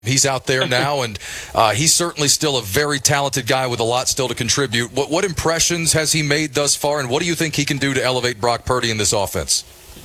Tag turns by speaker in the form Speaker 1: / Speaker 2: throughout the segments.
Speaker 1: He's out there now, and he's certainly still a very talented guy with a lot still to contribute. What impressions has he made thus far, and what do you think he can do to elevate Brock Purdy in this offense?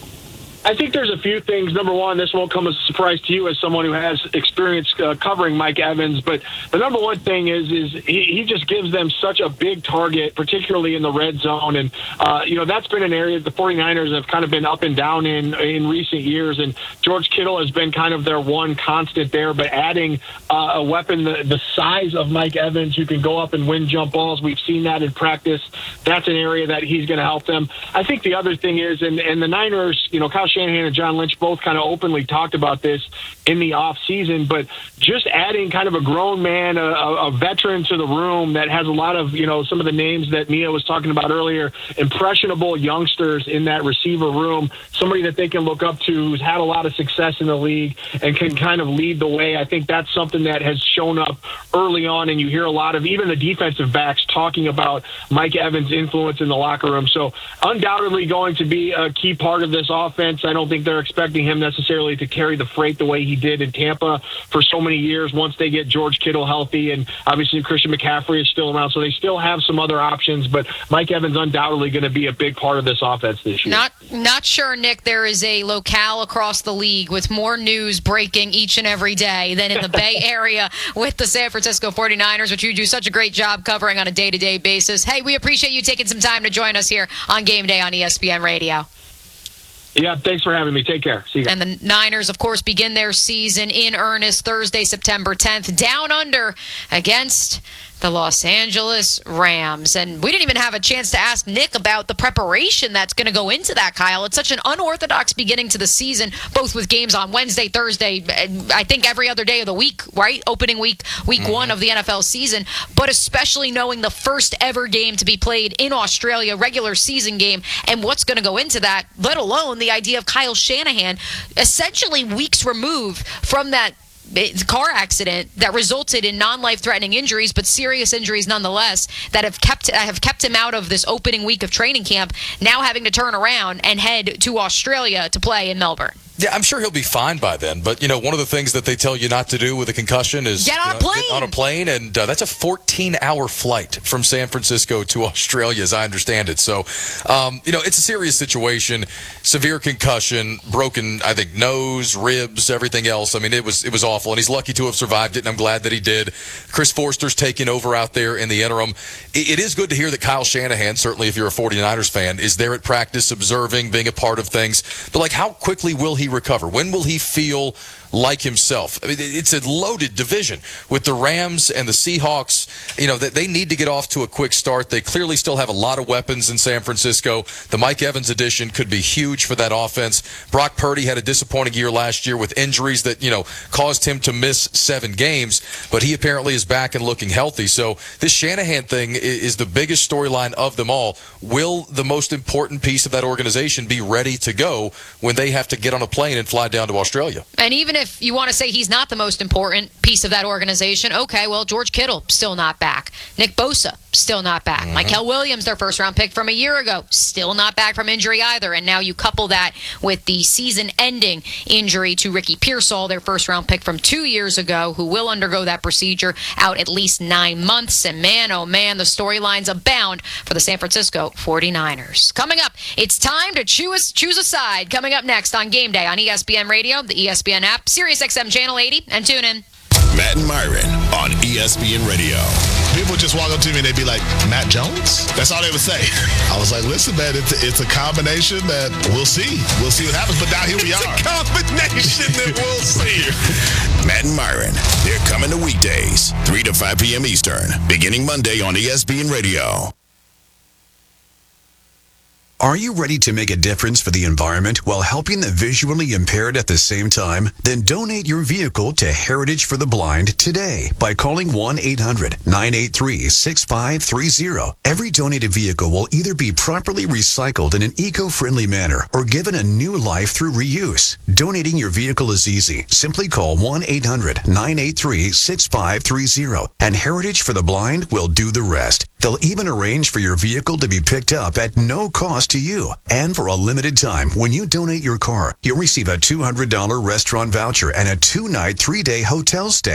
Speaker 2: I think there's a few things. Number one, this won't come as a surprise to you as someone who has experience covering Mike Evans. But the number one thing is he just gives them such a big target, particularly in the red zone. And, that's been an area that the 49ers have kind of been up and down in recent years. And George Kittle has been kind of their one constant there. But adding a weapon the size of Mike Evans who can go up and win jump balls, we've seen that in practice. That's an area that he's going to help them. I think the other thing is, and the Niners, Kyle Shanahan and John Lynch both kind of openly talked about this in the offseason, but just adding kind of a grown man, a veteran to the room that has a lot of, some of the names that Mia was talking about earlier, impressionable youngsters in that receiver room, somebody that they can look up to who's had a lot of success in the league and can kind of lead the way. I think that's something that has shown up early on, and you hear a lot of even the defensive backs talking about Mike Evans' influence in the locker room. So undoubtedly going to be a key part of this offense. I don't think they're expecting him necessarily to carry the freight the way he did in Tampa for so many years once they get George Kittle healthy, and obviously Christian McCaffrey is still around, so they still have some other options, but Mike Evans undoubtedly going to be a big part of this offense this year.
Speaker 3: Not sure, Nick, there is a locale across the league with more news breaking each and every day than in the Bay Area with the San Francisco 49ers, which you do such a great job covering on a day-to-day basis. Hey, we appreciate you taking some time to join us here on Game Day on ESPN Radio.
Speaker 2: Yeah, thanks for having me. Take care. See you guys.
Speaker 3: And the Niners, of course, begin their season in earnest Thursday, September 10th, down under against the Los Angeles Rams. And we didn't even have a chance to ask Nick about the preparation that's going to go into that, Kyle. It's such an unorthodox beginning to the season, both with games on Wednesday, Thursday, I think every other day of the week, right? Opening week one of the NFL season, but especially knowing the first ever game to be played in Australia, regular season game, and what's going to go into that, let alone the idea of Kyle Shanahan essentially weeks removed from that car accident that resulted in non-life-threatening injuries, but serious injuries nonetheless, that have kept him out of this opening week of training camp, now having to turn around and head to Australia to play in Melbourne.
Speaker 1: Yeah, I'm sure he'll be fine by then. But, one of the things that they tell you not to do with a concussion is
Speaker 3: get on a plane.
Speaker 1: Get on a plane, and that's a 14-hour flight from San Francisco to Australia, as I understand it. So, it's a serious situation. Severe concussion, broken, I think, nose, ribs, everything else. I mean, it was awful, and he's lucky to have survived it, and I'm glad that he did. Chris Forster's taking over out there in the interim. It is good to hear that Kyle Shanahan, certainly if you're a 49ers fan, is there at practice, observing, being a part of things. But, how quickly will he recover? When will he feel like himself? I mean, it's a loaded division with the Rams and the Seahawks. That they need to get off to a quick start. They clearly still have a lot of weapons in San Francisco. The Mike Evans addition could be huge for that offense. Brock Purdy had a disappointing year last year with injuries that, caused him to miss 7 games, but he apparently is back and looking healthy. So this Shanahan thing is the biggest storyline of them all. Will the most important piece of that organization be ready to go when they have to get on a plane and fly down to Australia?
Speaker 3: And even if you want to say he's not the most important piece of that organization, okay, well, George Kittle, still not back. Nick Bosa, still not back. Mykel Williams, their first-round pick from a year ago, still not back from injury either. And now you couple that with the season-ending injury to Ricky Pearsall, their first-round pick from 2 years ago, who will undergo that procedure out at least 9 months. And man, oh man, the storylines abound for the San Francisco 49ers. Coming up, it's time to choose a side. Coming up next on Game Day on ESPN Radio, the ESPN app, Sirius XM Channel 80, and tune in.
Speaker 4: Matt and Myron on ESPN Radio.
Speaker 5: People would just walk up to me and they'd be like, Matt Jones? That's all they would say. I was like, listen, man, it's a combination that we'll see. We'll see what happens. But now here we are.
Speaker 4: It's a combination that we'll see. Matt and Myron, they're coming to weekdays, 3 to 5 p.m. Eastern, beginning Monday on ESPN Radio.
Speaker 6: Are you ready to make a difference for the environment while helping the visually impaired at the same time? Then donate your vehicle to Heritage for the Blind today by calling 1-800-983-6530. Every donated vehicle will either be properly recycled in an eco-friendly manner or given a new life through reuse. Donating your vehicle is easy. Simply call 1-800-983-6530 and Heritage for the Blind will do the rest. They'll even arrange for your vehicle to be picked up at no cost close to you. And for a limited time, when you donate your car, you'll receive a $200 restaurant voucher and a 2-night, 3-day hotel stay.